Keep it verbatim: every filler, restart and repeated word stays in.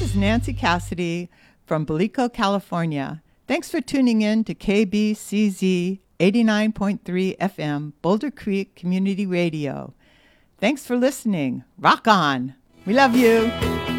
is Nancy Cassidy from Belico, California. Thanks for tuning in to K B C Z eighty-nine point three F M, Boulder Creek Community Radio. Thanks for listening. Rock on. We love you.